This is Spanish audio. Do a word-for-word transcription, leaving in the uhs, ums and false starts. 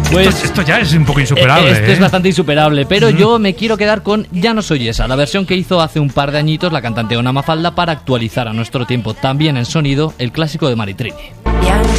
Pues esto, esto ya es un poco insuperable. Este ¿eh? es bastante insuperable, pero mm. yo me quiero quedar con Ya no soy esa, la versión que hizo hace un par de añitos la cantante Ona Mafalda para actualizar a nuestro tiempo, también en sonido, el clásico de Maritrini.